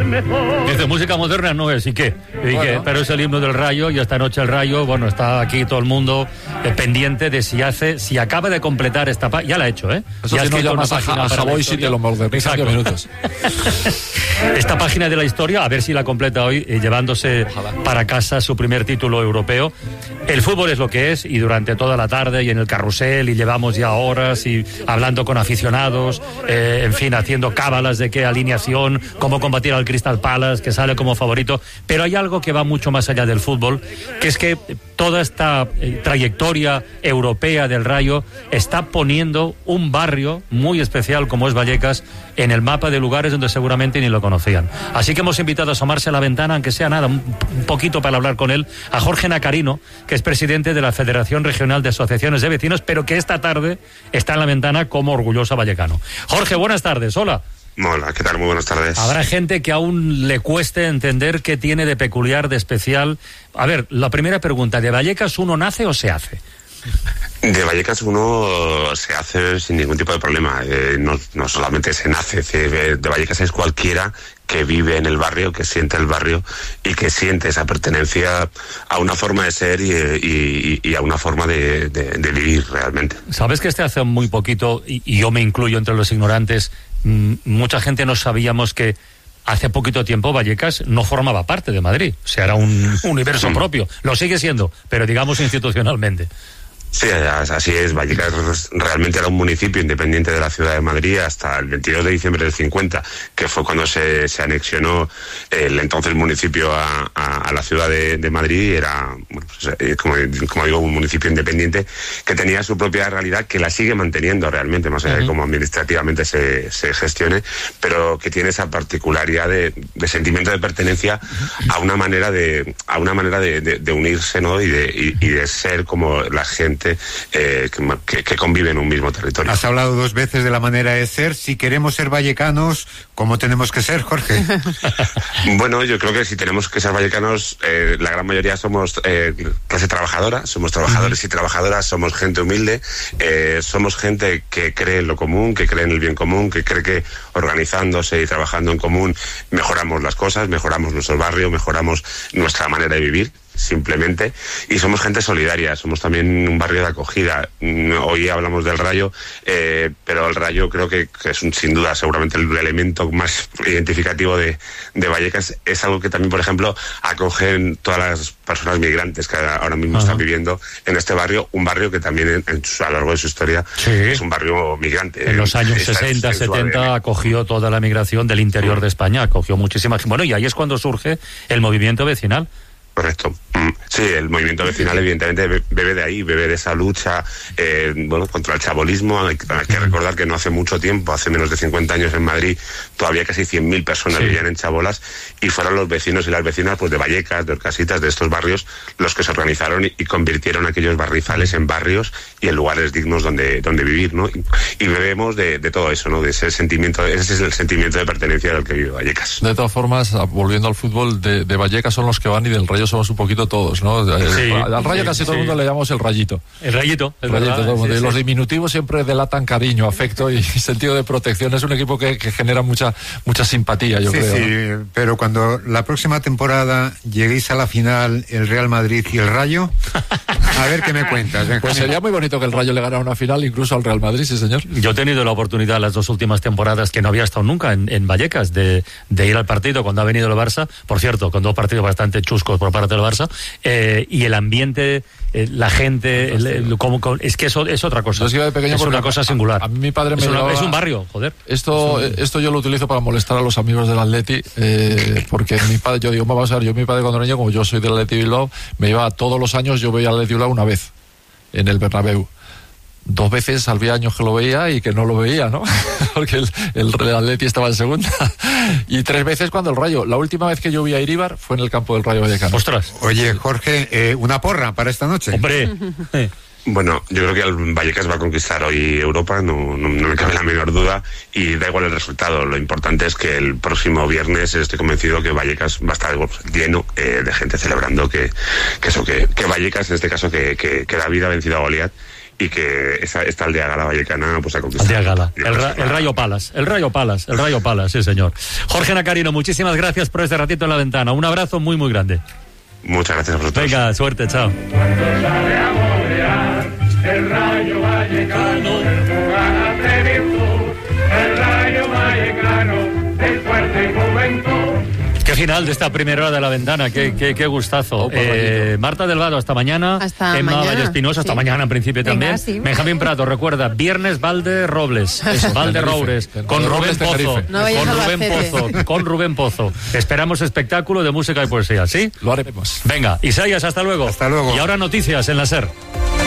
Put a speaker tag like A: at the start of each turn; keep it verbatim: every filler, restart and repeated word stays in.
A: Dice, música moderna no es, ¿y qué? ¿Y bueno. qué? Pero es el himno del Rayo, y esta noche el Rayo, bueno, está aquí todo el mundo eh, pendiente de si hace, si acaba de completar esta página, ya la ha hecho, ¿eh?
B: Eso ya si no llamas a, a Savoy y te lo moderniza en minutos.
A: Esta página de la historia, a ver si la completa hoy, eh, llevándose Ojalá. para casa su primer título europeo. El fútbol es lo que es, y durante toda la tarde y en el carrusel, y llevamos ya horas y hablando con aficionados, eh, en fin, haciendo cábalas de qué alineación, cómo combatir al Crystal Palace, que sale como favorito, pero hay algo que va mucho más allá del fútbol, que es que toda esta eh, trayectoria europea del Rayo está poniendo un barrio muy especial como es Vallecas en el mapa de lugares donde seguramente ni lo conocían. Así que hemos invitado a asomarse a la ventana, aunque sea nada, un, un poquito para hablar con él, a Jorge Nacarino, que es presidente de la Federación Regional de Asociaciones de Vecinos, pero que esta tarde está en la ventana como orgulloso vallecano. Jorge, buenas tardes, hola.
C: Hola, ¿qué tal? Muy buenas tardes.
A: Habrá gente que aún le cueste entender qué tiene de peculiar, de especial. A ver, la primera pregunta, ¿de Vallecas uno nace o se hace?
C: De Vallecas uno se hace sin ningún tipo de problema. Eh, no, no solamente se nace, de Vallecas es cualquiera que vive en el barrio, que siente el barrio y que siente esa pertenencia a una forma de ser y, y, y a una forma de, de, de vivir realmente.
A: ¿Sabes que este hace muy poquito, y, y yo me incluyo entre los ignorantes, mmm, mucha gente no sabíamos que hace poquito tiempo Vallecas no formaba parte de Madrid? O sea, era un universo propio. Lo sigue siendo, pero digamos institucionalmente.
C: Sí, así es. Vallecas realmente era un municipio independiente de la ciudad de Madrid hasta el veintidós de diciembre del cincuenta, que fue cuando se, se anexionó el entonces municipio a, a, a la ciudad de, de Madrid. Era, bueno, pues, como, como digo, un municipio independiente que tenía su propia realidad, que la sigue manteniendo realmente, más allá uh-huh. de cómo administrativamente se, se gestione, pero que tiene esa particularidad de, de sentimiento de pertenencia a una manera de a una manera de, de, de unirse, ¿no? y de, y, y de ser como la gente Eh, que, que convive en un mismo territorio.
D: Has hablado dos veces de la manera de ser. Si queremos ser vallecanos, ¿cómo tenemos que ser, Jorge?
C: Bueno, yo creo que si tenemos que ser vallecanos, eh, la gran mayoría somos eh, clase trabajadora, somos trabajadores uh-huh. y trabajadoras, somos gente humilde, eh, somos gente que cree en lo común, que cree en el bien común, que cree que organizándose y trabajando en común mejoramos las cosas, mejoramos nuestro barrio, mejoramos nuestra manera de vivir. Simplemente, y somos gente solidaria, somos también un barrio de acogida. Hoy hablamos del Rayo, eh, pero el Rayo creo que, que es un, sin duda seguramente el elemento más identificativo de, de Vallecas. Es algo que también, por ejemplo, acogen todas las personas migrantes que ahora mismo uh-huh. están viviendo en este barrio, un barrio que también en, en, a lo largo de su historia sí. es un barrio migrante.
A: En los años sesenta, setenta acogió toda la migración del interior uh-huh. de España, acogió muchísima gente. Bueno, y ahí es cuando surge el movimiento vecinal.
C: Correcto. Sí, el movimiento vecinal evidentemente bebe de ahí, bebe de esa lucha eh, bueno, contra el chabolismo. Hay, hay que recordar que no hace mucho tiempo, hace menos de cincuenta años en Madrid, todavía casi cien mil personas sí. vivían en chabolas, y fueron los vecinos y las vecinas pues de Vallecas, de Orcasitas, de estos barrios, los que se organizaron y, y convirtieron aquellos barrizales en barrios y en lugares dignos donde, donde vivir, ¿no? Y, y bebemos de, de todo eso, ¿no? De ese sentimiento, ese es el sentimiento de pertenencia del que vive Vallecas.
B: De todas formas, volviendo al fútbol, de, de Vallecas son los que van y del Rayo somos un poquito todos, ¿no? Sí, al Rayo casi sí, todo el mundo sí. le llamamos el Rayito.
A: El Rayito,
B: el Rayito. Todo el mundo. Sí, y los sí. diminutivos siempre delatan cariño, afecto y sentido de protección. Es un equipo que, que genera mucha mucha simpatía, yo
D: sí,
B: creo.
D: Sí,
B: ¿no?
D: sí, pero cuando la próxima temporada lleguéis a la final el Real Madrid y el Rayo, a ver qué me cuentas.
B: Pues sería muy bonito que el Rayo le ganara una final incluso al Real Madrid, sí señor.
A: Yo he tenido la oportunidad las dos últimas temporadas, que no había estado nunca en, en Vallecas, de, de ir al partido cuando ha venido el Barça, por cierto, con dos partidos bastante chuscos por parte del Barça, eh, y el ambiente, eh, la gente, el, el, como, como, es que eso es otra cosa.
B: Yo de pequeño
A: es una cosa singular.
B: A, a mí mi padre me
A: es, una,
B: llevaba,
A: es un barrio, joder.
B: Esto, un... esto yo lo utilizo para molestar a los amigos del Atleti, eh, porque mi padre, yo digo, vamos a ver, yo mi padre cuando era niño, como yo soy del Atleti Bilbao, me iba todos los años, yo veía al Atleti Bilbao una vez en el Bernabéu. Dos veces había años que lo veía y que no lo veía, ¿no? Porque el, el Real Atleti estaba en segunda. Y tres veces cuando el Rayo. La última vez que yo vi a Iríbar fue en el campo del Rayo Vallecano.
A: ¡Ostras!
D: Oye, Jorge, eh, una porra para esta noche.
A: ¡Hombre!
C: Bueno, yo creo que el Vallecas va a conquistar hoy Europa, no, no, no me cabe la menor duda, y da igual el resultado. Lo importante es que el próximo viernes estoy convencido que Vallecas va a estar lleno eh, de gente celebrando que, que eso, que, que Vallecas, en este caso, que, que, que David ha vencido a Goliat, y que esa, esta aldea gala vallecana pues ha conquistado.
A: Aldea Gala, el, ra, el Rayo Palas, el Rayo Palas, el Rayo Palas, sí señor. Jorge Nacarino, muchísimas gracias por este ratito en la ventana. Un abrazo muy muy grande.
C: Muchas gracias a vosotros.
A: Venga, suerte, chao. El Rayo Vallecano, de virtud, el Rayo Vallecano, del fuerte juventud. Qué final de esta primera hora de la ventana, qué, qué, qué gustazo. Oh, eh, Marta Delgado, hasta mañana.
E: Hasta
A: Emma
E: mañana.
A: Vallespinosa, hasta sí. mañana en principio Venga, también. Sí. Benjamín Prato, recuerda, viernes Valde Robles, Eso, Valde Roures, con Rubén Pozo,
E: no
A: con Rubén Pozo, con Rubén Pozo. Esperamos espectáculo de música y poesía, ¿sí?
B: Lo haremos.
A: Venga, Isaías, hasta luego.
D: Hasta luego.
A: Y ahora noticias en la SER.